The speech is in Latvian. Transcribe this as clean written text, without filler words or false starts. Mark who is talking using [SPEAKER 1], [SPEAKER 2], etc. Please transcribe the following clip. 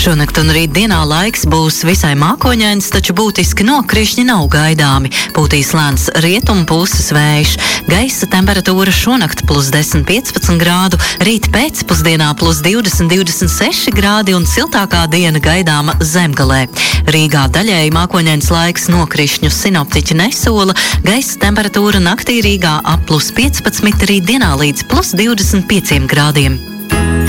[SPEAKER 1] Šonakt un rīt dienā laiks būs visai mākoņains, taču būtiski nokrišņi nav gaidāmi. Pūtīs lēns rietumu puses vējš. Gaisa temperatūra šonakt +10–15 grādu, rīt pēcpusdienā +20–26 grādi un siltākā diena gaidāma Zemgalē. Rīgā daļēji mākoņains laiks, nokrišņus sinoptiķi nesola. Gaisa temperatūra naktī Rīgā ap +15, rīt dienā līdz +25 grādiem.